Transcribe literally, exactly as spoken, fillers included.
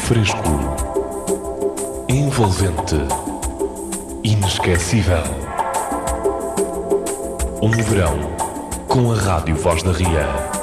Fresco, envolvente, inesquecível. Um verão com a Rádio Voz da Ria.